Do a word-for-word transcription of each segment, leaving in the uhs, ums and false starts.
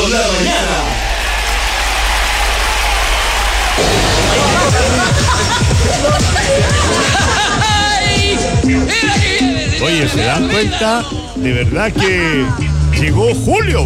por la mañana. Oye, ¿se dan cuenta? De verdad que llegó Julio.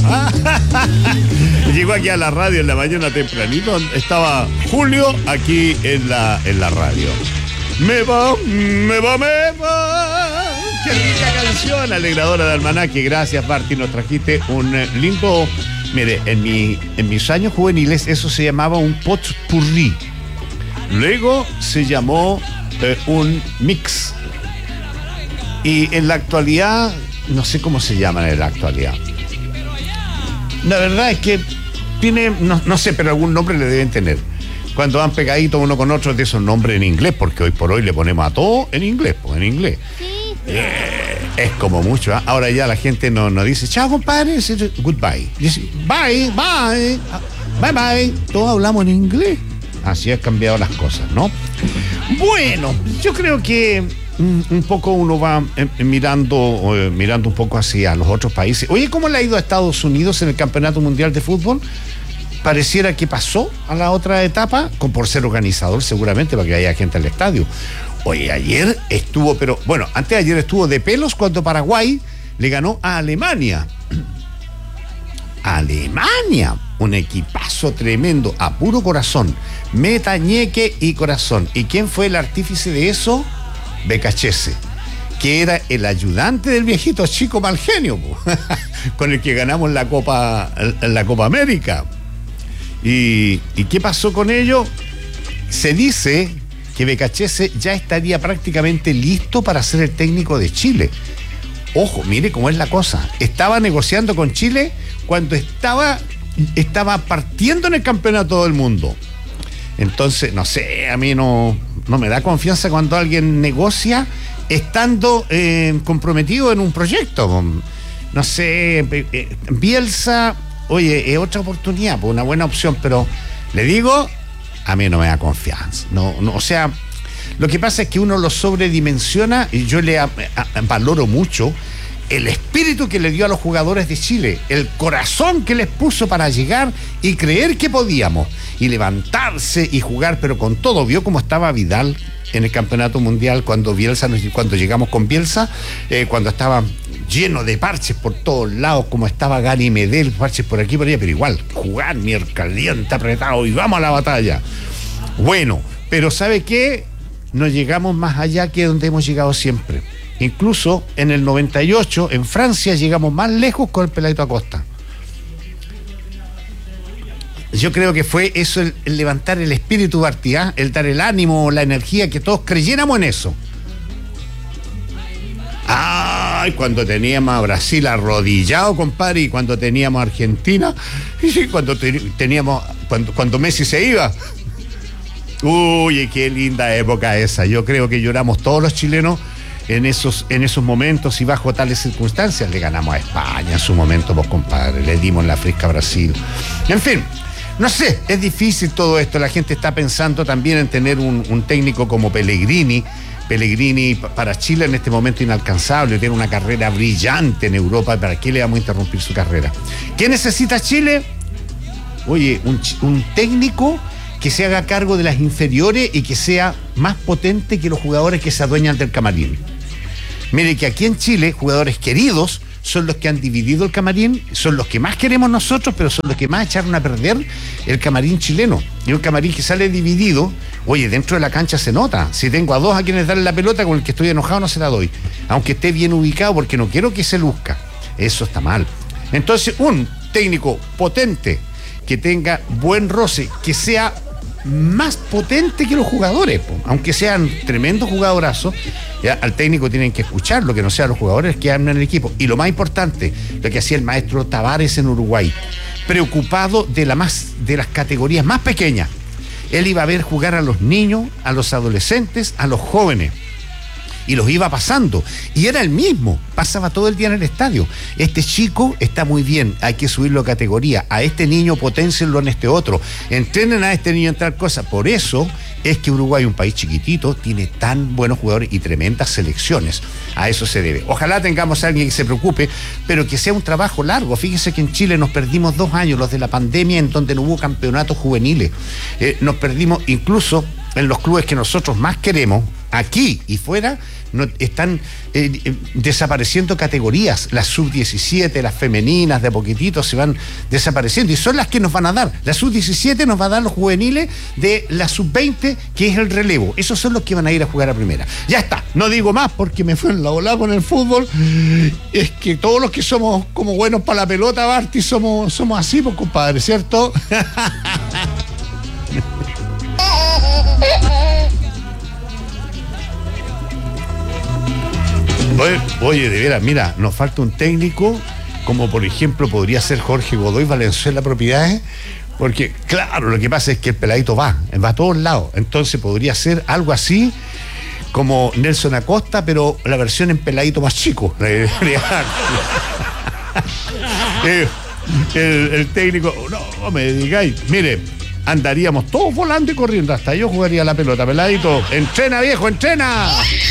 Llegó aquí a la radio en la mañana tempranito. Estaba Julio aquí en la, en la radio. Me va, me va, me va. Qué rica canción, alegradora de almanaque. Gracias, Martín. Nos trajiste un lindo... Mire, en, mi, en mis años juveniles eso se llamaba un potpourri. Luego se llamó eh, un mix. Y en la actualidad, no sé cómo se llaman en la actualidad. La verdad es que tiene, no, no sé, pero algún nombre le deben tener. Cuando van pegaditos uno con otro de esos nombres en inglés, porque hoy por hoy le ponemos a todo en inglés, pues en inglés. Sí. Eh, es como mucho, ¿eh? Ahora ya la gente no, no dice, chao compadre, dice goodbye. Dice, bye, bye, bye, bye. Todos hablamos en inglés. Así han cambiado las cosas, ¿no? Bueno, yo creo que un, un poco uno va eh, mirando, eh, mirando un poco hacia los otros países. Oye, ¿cómo le ha ido a Estados Unidos en el Campeonato Mundial de Fútbol? Pareciera que pasó a la otra etapa, con, por ser organizador seguramente, para que haya gente al estadio. Oye, ayer estuvo, pero bueno, antes de ayer estuvo de pelos cuando Paraguay le ganó a Alemania. Alemania, un equipazo tremendo, a puro corazón, meta, ñeque y corazón. ¿Y quién fue el artífice de eso? Becachese, que era el ayudante del viejito Chico Malgenio, con el que ganamos la Copa, la Copa América. ¿Y, ¿Y qué pasó con ello? Se dice que Becachese ya estaría prácticamente listo para ser el técnico de Chile. Ojo, mire cómo es la cosa. Estaba negociando con Chile cuando estaba, estaba partiendo en el campeonato del mundo. Entonces, no sé, a mí no, no me da confianza cuando alguien negocia estando eh, comprometido en un proyecto. No sé, eh, Bielsa, oye, es otra oportunidad, pues una buena opción, pero le digo, a mí no me da confianza. No, no, o sea, lo que pasa es que uno lo sobredimensiona y yo le a, a, valoro mucho el espíritu que le dio a los jugadores de Chile, el corazón que les puso para llegar y creer que podíamos y levantarse y jugar, pero con todo. ¿Vio cómo estaba Vidal en el Campeonato Mundial cuando Bielsa, cuando llegamos con Bielsa, eh, cuando estaba lleno de parches por todos lados, como estaba Gary Medel, parches por aquí y por allá, pero igual, jugar, mier caliente, apretado y vamos a la batalla? Bueno, pero ¿sabe qué? No llegamos más allá que donde hemos llegado siempre. Incluso en el noventa y ocho, en Francia, llegamos más lejos con el Peladito Acosta. Yo creo que fue eso, el, el levantar el espíritu de Artigas, el dar el ánimo, la energía, que todos creyéramos en eso. Ay, cuando teníamos a Brasil arrodillado, compadre, y cuando teníamos a Argentina, y cuando te, teníamos, cuando, cuando Messi se iba. Uy, qué linda época esa. Yo creo que lloramos todos los chilenos en esos, en esos momentos y bajo tales circunstancias. Le ganamos a España en su momento, pues compadre, le dimos la fresca a Brasil. En fin, no sé, es difícil todo esto. La gente está pensando también en tener un, un técnico como Pellegrini. Pellegrini para Chile en este momento inalcanzable, tiene una carrera brillante en Europa. ¿Para qué le vamos a interrumpir su carrera? ¿Qué necesita Chile? Oye, un, un técnico que se haga cargo de las inferiores y que sea más potente que los jugadores que se adueñan del camarín. Mire que aquí en Chile, jugadores queridos son los que han dividido el camarín, son los que más queremos nosotros, pero son los que más echaron a perder el camarín chileno. Y un camarín que sale dividido, oye, dentro de la cancha se nota. Si tengo a dos a quienes darle la pelota, con el que estoy enojado no se la doy, aunque esté bien ubicado, porque no quiero que se luzca. Eso está mal. Entonces, un técnico potente, que tenga buen roce, que sea más potente que los jugadores, po. Aunque sean tremendos jugadorazos, ya, al técnico tienen que escucharlo, que no sean los jugadores que arman el equipo. Y lo más importante, lo que hacía el maestro Tavares en Uruguay, preocupado de, la más, de las categorías más pequeñas. Él iba a ver jugar a los niños, a los adolescentes, a los jóvenes. y los iba pasando. Y era el mismo, pasaba todo el día en el estadio. Este chico está muy bien, hay que subirlo a categoría. A este niño potencienlo en este otro. Entrenen a este niño en tal cosa. Por eso es que Uruguay, un país chiquitito, tiene tan buenos jugadores y tremendas selecciones. A eso se debe. Ojalá tengamos a alguien que se preocupe, pero que sea un trabajo largo. Fíjese que en Chile nos perdimos dos años, los de la pandemia, en donde no hubo campeonatos juveniles. Eh, nos perdimos incluso en los clubes que nosotros más queremos, aquí y fuera, no, están eh, eh, desapareciendo categorías. Las sub diecisiete, las femeninas, de a poquitito se van desapareciendo y son las que nos van a dar. La sub diecisiete nos va a dar los juveniles de la sub veinte, que es el relevo. Esos son los que van a ir a jugar a primera. Ya está, no digo más porque me fue en la ola con el fútbol. Es que todos los que somos como buenos para la pelota, Barty, somos, somos así, pues, compadre, ¿cierto? Oye, oye, de veras, mira, nos falta un técnico, como por ejemplo podría ser Jorge Godoy Valenzuela Propiedades, porque claro, lo que pasa es que el peladito va, va a todos lados, entonces podría ser algo así como Nelson Acosta, pero la versión en peladito más chico. el, el, el técnico, no me digáis, mire, andaríamos todos volando y corriendo, hasta yo jugaría la pelota, peladito, entrena viejo, entrena.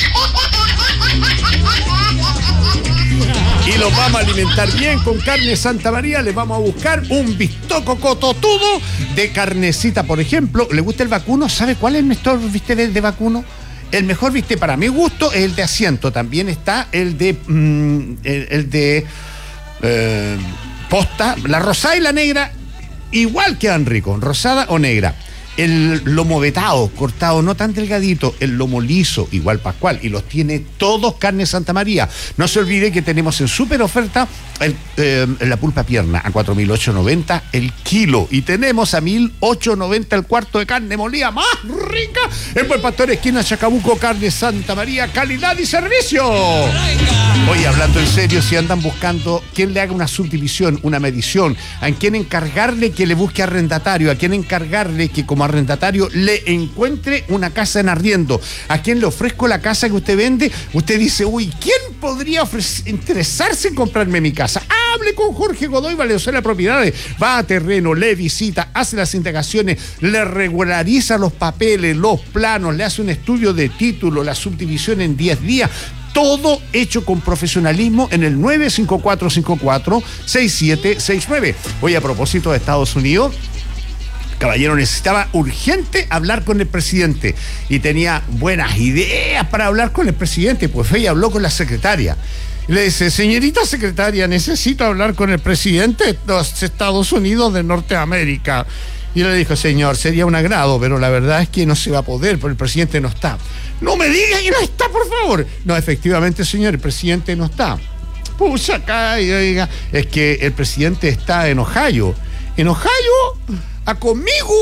Y los vamos a alimentar bien con carne Santa María. Les vamos a buscar un bistoco cototudo de carnecita, por ejemplo. ¿Le gusta el vacuno? ¿Sabe cuál es el mejor bistec de, de vacuno? El mejor bistec para mi gusto es el de asiento. También está el de mmm, el, el de eh, posta. La rosada y la negra igual quedan ricos, rosada o negra. El lomo vetado, cortado no tan delgadito, el lomo liso, igual Pascual, y los tiene todos carne Santa María. No se olvide que tenemos en súper oferta el, eh, la pulpa pierna a cuatro mil ochocientos noventa el kilo, y tenemos a mil ochocientos noventa el cuarto de carne molida más rica en Buen Pastor, esquina Chacabuco. Carne Santa María, calidad y servicio. Oye, hablando en serio, si andan buscando quién le haga una subdivisión, una medición, a quién encargarle que le busque arrendatario, a quién encargarle que como arrendatario le encuentre una casa en arriendo, a quien le ofrezco la casa que usted vende, usted dice, uy, ¿quién podría ofrecer, interesarse en comprarme mi casa? Hable con Jorge Godoy Valenzuela Propiedades, va a terreno, le visita, hace las indagaciones, le regulariza los papeles, los planos, le hace un estudio de título, la subdivisión en diez días. Todo hecho con profesionalismo en el nueve cinco cuatro cinco cuatro seis siete seis nueve. Hoy, a propósito de Estados Unidos, caballero, necesitaba urgente hablar con el presidente y tenía buenas ideas para hablar con el presidente, pues fue y habló con la secretaria. Y le dice, señorita secretaria, necesito hablar con el presidente de los Estados Unidos de Norteamérica. Y le dijo, señor, sería un agrado, pero la verdad es que no se va a poder, porque el presidente no está. No me diga que no está, por favor. No, efectivamente, señor, el presidente no está. Pucha acá y diga, es que el presidente está en Ohio. ¿En Ohio? ¿A conmigo?